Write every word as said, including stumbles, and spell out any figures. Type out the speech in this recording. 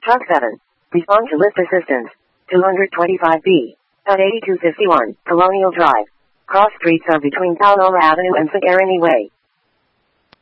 Truck seven. Respond to lift assistance. two twenty-five B. At eighty-two fifty-one, Colonial Drive. Cross streets are between Palmyra Avenue and Saint Way.